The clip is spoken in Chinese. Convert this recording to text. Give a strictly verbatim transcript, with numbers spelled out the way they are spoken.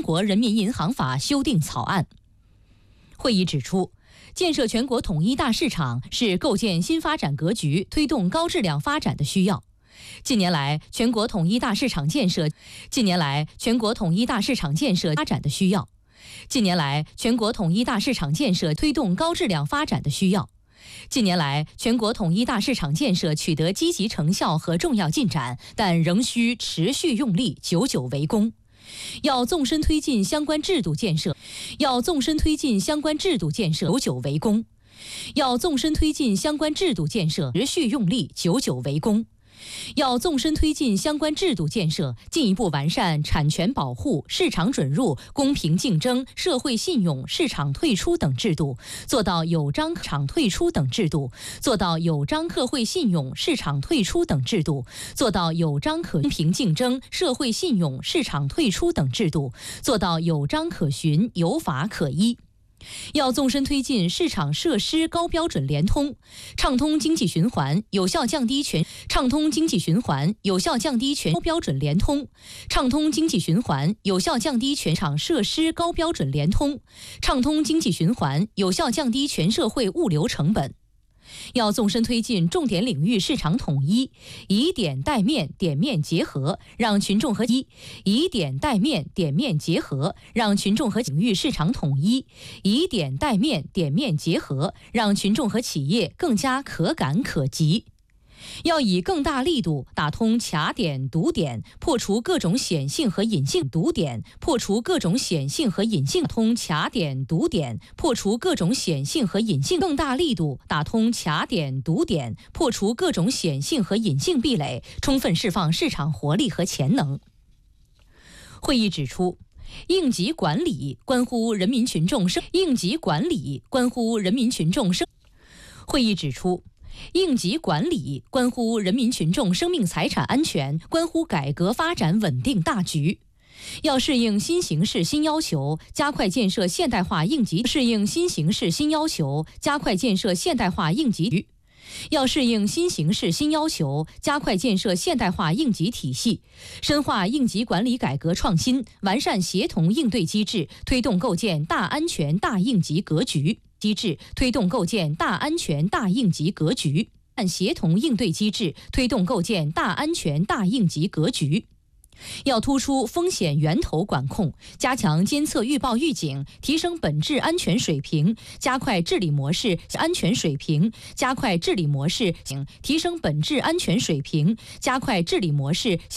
中国人民银行法》修订草案。会议指出，建设全国统一大市场是构建新发展格局、推动高质量发展的需要。近年来，全国统一大市场建设近年来全国统一大市场建设发展的需要。近年来，全国统一大市场建设推动高质量发展的需要。近年来，全国统一大市场建设取得积极成效和重要进展，但仍需持续用力，久久为功。要纵深推进相关制度建设，要纵深推进相关制度建设，久久为功。要纵深推进相关制度建设，持续用力，久久为功。要纵深推进相关制度建设，进一步完善产权保护、市场准入、公平竞争、社会信用、市场退出等制度，做到有章场退出等制度，做到有章社会信用、市场退出等制度，做到有章可公平竞争、社会信用、市场退出等制度，做到有章可循、有法可依。要纵深推进市场设施高标准联通，畅通经济循环，有效降低全畅通经济循环，有效降低全高标准联通，畅通经济循环，有效降低全场设施高标准联通，畅通经济循环，有效降低全社会物流成本。要纵深推进重点领域市场统一，以点带面、点面结合，让群众和一以点带面、点面结合，让群众和领域市场统一，以点带面、点面结合，让群众和企业更加可感可及。要以更大力度打通卡点、堵点，破除各种显性和隐性堵点，破除各种显性和隐性通卡点、堵点，破除各种显性和隐性更大力度打通卡点、堵点，破除各种显性和隐性壁垒，充分释放市场活力和潜能。会议指出，应急管理关乎人民群众生应急管理关乎人民群众生。会议指出。应急管理关乎人民群众生命财产安全，关乎改革发展稳定大局。要适应新形势新要求，加快建设现代化应急适应新形势新要求，加快建设现代化应急局。要适应新形势新要求，加快建设现代化应急体系，深化应急管理改革创新，完善协同应对机制，推动构建大安全大应急格局。机制推动构建大安全大应急格局，按协同应对机制推动构建大安全大应急格局。要突出风险源头管控，加强监测预报预警，提升本质安全水平，加快治理模式安全水平，加快治理模式提升本质安全水平，加快治理模式